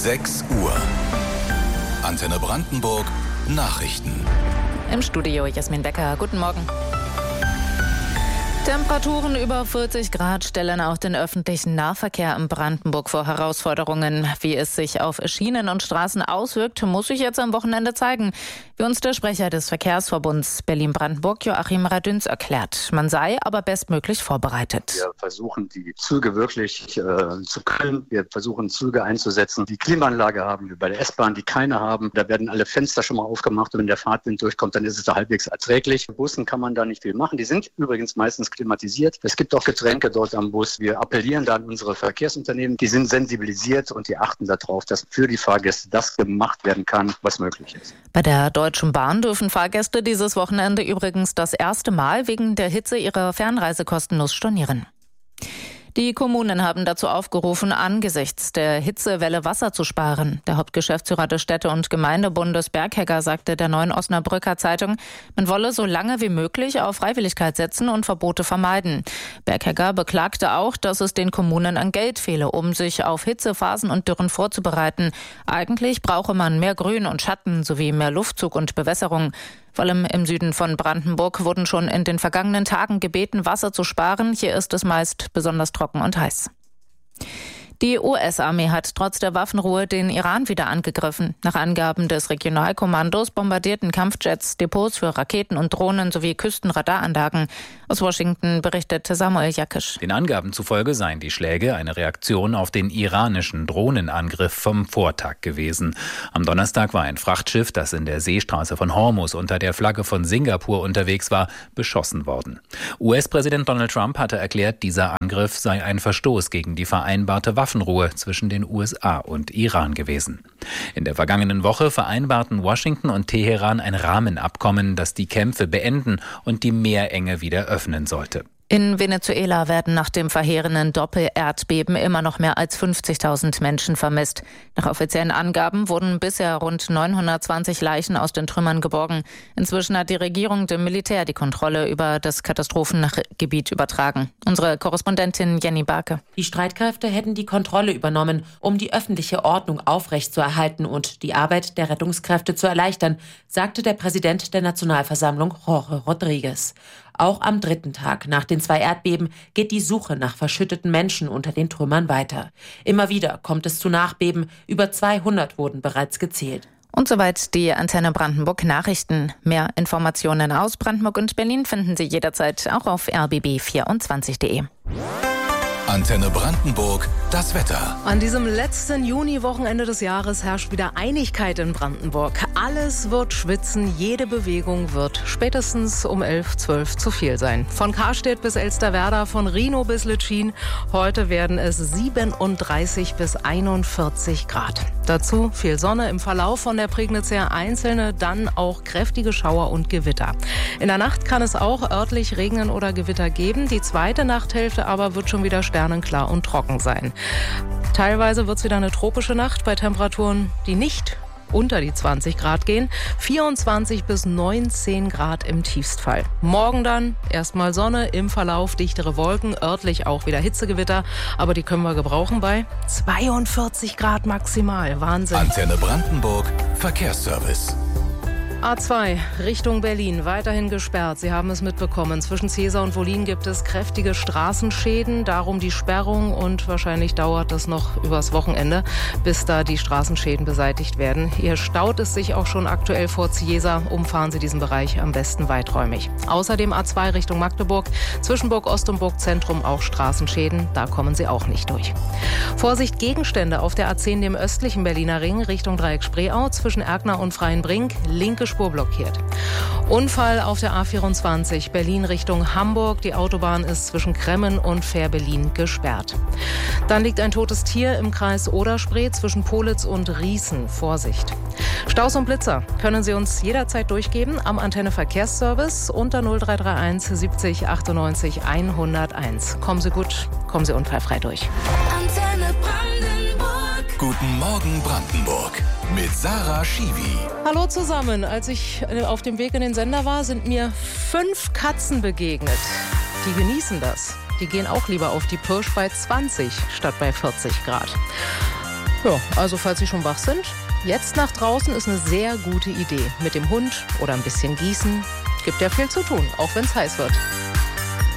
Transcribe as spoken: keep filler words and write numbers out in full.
sechs Uhr. Antenne Brandenburg Nachrichten. Im Studio Jasmin Becker. Guten Morgen. Temperaturen über vierzig Grad stellen auch den öffentlichen Nahverkehr in Brandenburg vor Herausforderungen. Wie es sich auf Schienen und Straßen auswirkt, muss sich jetzt am Wochenende zeigen. Wie uns der Sprecher des Verkehrsverbunds Berlin-Brandenburg, Joachim Radünz, erklärt. Man sei aber bestmöglich vorbereitet. Wir versuchen, die Züge wirklich äh, zu kühlen. Wir versuchen, Züge einzusetzen, die Klimaanlage haben, wie bei der S-Bahn, die keine haben. Da werden alle Fenster schon mal aufgemacht und wenn der Fahrtwind durchkommt, dann ist es da halbwegs erträglich. Bussen kann man da nicht viel machen. Die sind übrigens meistens klimatisiert. Es gibt auch Getränke dort am Bus. Wir appellieren da an unsere Verkehrsunternehmen. Die sind sensibilisiert und die achten darauf, dass für die Fahrgäste das gemacht werden kann, was möglich ist. Bei der Deutschen Bahn dürfen Fahrgäste dieses Wochenende übrigens das erste Mal wegen der Hitze ihre Fernreise kostenlos stornieren. Die Kommunen haben dazu aufgerufen, angesichts der Hitzewelle Wasser zu sparen. Der Hauptgeschäftsführer des Städte- und Gemeindebundes Berghegger sagte der Neuen Osnabrücker Zeitung, man wolle so lange wie möglich auf Freiwilligkeit setzen und Verbote vermeiden. Berghegger beklagte auch, dass es den Kommunen an Geld fehle, um sich auf Hitzephasen und Dürren vorzubereiten. Eigentlich brauche man mehr Grün und Schatten sowie mehr Luftzug und Bewässerung. Vor allem im Süden von Brandenburg wurden schon in den vergangenen Tagen gebeten, Wasser zu sparen. Hier ist es meist besonders trocken und heiß. Die U S-Armee hat trotz der Waffenruhe den Iran wieder angegriffen. Nach Angaben des Regionalkommandos bombardierten Kampfjets Depots für Raketen und Drohnen sowie Küstenradaranlagen. Aus Washington berichtete Samuel Jakisch. Den Angaben zufolge seien die Schläge eine Reaktion auf den iranischen Drohnenangriff vom Vortag gewesen. Am Donnerstag war ein Frachtschiff, das in der Seestraße von Hormuz unter der Flagge von Singapur unterwegs war, beschossen worden. U S-Präsident Donald Trump hatte erklärt, dieser Angriff sei ein Verstoß gegen die vereinbarte Waffenruhe. Waffenruhe zwischen den U S A und Iran gewesen. In der vergangenen Woche vereinbarten Washington und Teheran ein Rahmenabkommen, das die Kämpfe beenden und die Meerenge wieder öffnen sollte. In Venezuela werden nach dem verheerenden Doppel-Erdbeben immer noch mehr als fünfzigtausend Menschen vermisst. Nach offiziellen Angaben wurden bisher rund neunhundertzwanzig Leichen aus den Trümmern geborgen. Inzwischen hat die Regierung dem Militär die Kontrolle über das Katastrophengebiet übertragen. Unsere Korrespondentin Jenny Barke. Die Streitkräfte hätten die Kontrolle übernommen, um die öffentliche Ordnung aufrechtzuerhalten und die Arbeit der Rettungskräfte zu erleichtern, sagte der Präsident der Nationalversammlung Jorge Rodriguez. Auch am dritten Tag nach den zwei Erdbeben geht die Suche nach verschütteten Menschen unter den Trümmern weiter. Immer wieder kommt es zu Nachbeben. Über zweihundert wurden bereits gezählt. Und soweit die Antenne Brandenburg Nachrichten. Mehr Informationen aus Brandenburg und Berlin finden Sie jederzeit auch auf r b b vierundzwanzig punkt d e. Antenne Brandenburg, das Wetter. An diesem letzten Juni-Wochenende des Jahres herrscht wieder Einigkeit in Brandenburg. Alles wird schwitzen, jede Bewegung wird spätestens um elf, zwölf zu viel sein. Von Karstedt bis Elsterwerda, von Rhinow bis Litschin. Heute werden es siebenunddreißig bis einundvierzig Grad. Dazu viel Sonne, im Verlauf von der Prignitz her einzelne, dann auch kräftige Schauer und Gewitter. In der Nacht kann es auch örtlich regnen oder Gewitter geben. Die zweite Nachthälfte aber wird schon wieder sternenklar und trocken sein. Teilweise wird es wieder eine tropische Nacht bei Temperaturen, die nicht unter die zwanzig Grad gehen. vierundzwanzig bis neunzehn Grad im Tiefstfall. Morgen dann erstmal Sonne, im Verlauf dichtere Wolken, örtlich auch wieder Hitzegewitter, aber die können wir gebrauchen bei zweiundvierzig Grad maximal. Wahnsinn. Antenne Brandenburg, Verkehrsservice. A zwei Richtung Berlin weiterhin gesperrt. Sie haben es mitbekommen. Zwischen Cäsar und Wollin gibt es kräftige Straßenschäden. Darum die Sperrung und wahrscheinlich dauert das noch übers Wochenende, bis da die Straßenschäden beseitigt werden. Hier staut es sich auch schon aktuell vor Ciesa. Umfahren Sie diesen Bereich am besten weiträumig. Außerdem A zwei Richtung Magdeburg. Zwischen Burg Ost und Burg Zentrum auch Straßenschäden. Da kommen Sie auch nicht durch. Vorsicht Gegenstände auf der A zehn, dem östlichen Berliner Ring, Richtung Dreieck Spreeau. Zwischen Erkner und Freienbrink. Linke Spur blockiert. Unfall auf der A vierundzwanzig, Berlin Richtung Hamburg. Die Autobahn ist zwischen Kremmen und Fährberlin gesperrt. Dann liegt ein totes Tier im Kreis Oder-Spree zwischen Politz und Riesen. Vorsicht. Staus und Blitzer können Sie uns jederzeit durchgeben am Antenne Verkehrsservice unter null drei drei eins siebzig achtundneunzig hunderteins. Kommen Sie gut, kommen Sie unfallfrei durch. Antenne Brandenburg. Guten Morgen Brandenburg mit Sarah Schiwi. Hallo zusammen. Als ich auf dem Weg in den Sender war, sind mir fünf Katzen begegnet. Die genießen das. Die gehen auch lieber auf die Pirsch bei zwanzig statt bei vierzig Grad. Ja, also falls Sie schon wach sind, jetzt nach draußen ist eine sehr gute Idee. Mit dem Hund oder ein bisschen gießen. Gibt ja viel zu tun, auch wenn es heiß wird.